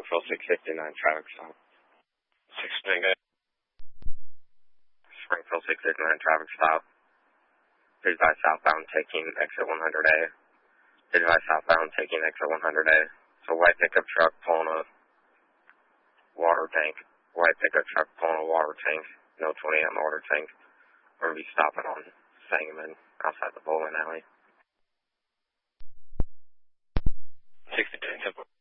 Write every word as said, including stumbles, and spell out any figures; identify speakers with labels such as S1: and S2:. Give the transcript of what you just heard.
S1: Springfield six fifty-nine traffic stop.
S2: six fifty-nine.
S1: Springfield six fifty-nine traffic stop. Please advise southbound taking exit one hundred A. Please advise southbound taking exit one hundred A. So white pickup truck pulling a water tank. White pickup truck pulling a water tank. No twenty amp water tank. We're going to be stopping on Sangamon outside the bowling alley.
S2: sixty-two.